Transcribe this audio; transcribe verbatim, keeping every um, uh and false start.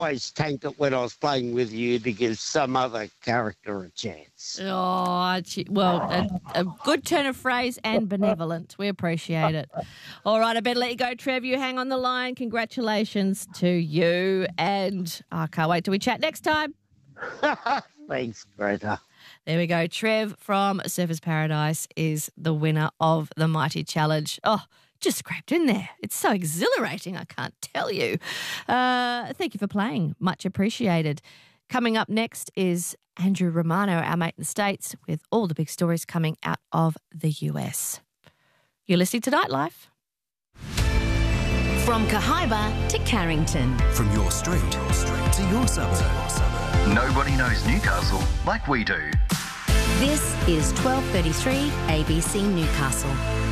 always tanked it when I was playing with you to give some other character a chance. Oh, gee, well, a, a good turn of phrase and benevolent. We appreciate it. All right, I better let you go, Trev. You hang on the line. Congratulations to you. And I can't wait till we chat next time. Thanks, Greta. There we go. Trev from Surfers Paradise is the winner of the Mighty Challenge. Oh, just scraped in there. It's so exhilarating, I can't tell you. Uh, thank you for playing. Much appreciated. Coming up next is Andrew Romano, our mate in the States, with all the big stories coming out of the U S. You're listening to Nightlife. From Cahaiba to Carrington. From your street to your suburb. Nobody knows Newcastle like we do. This is twelve thirty-three A B C Newcastle.